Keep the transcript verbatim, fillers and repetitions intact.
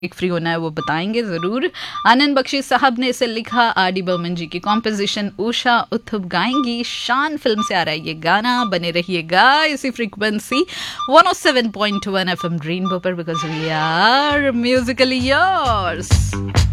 एक फ्री होना है वो बताएंगे ज़रूर। आनंद बख्शी साहब ने इसे लिखा, आर डी बर्मन जी की कॉम्पोजिशन, उषा उत्थुप गाएंगी। शान फिल्म से आ रहा है ये गाना। बने रहिएगा इसी frequency one O seven point one F M rainbow पर, because we are Musically yours.